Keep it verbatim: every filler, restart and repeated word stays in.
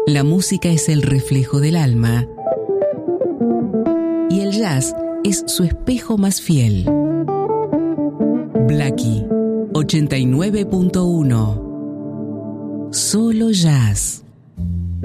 La música es el reflejo del alma y el jazz es su espejo más fiel. Blackie ochenta y nueve punto uno. Solo jazz.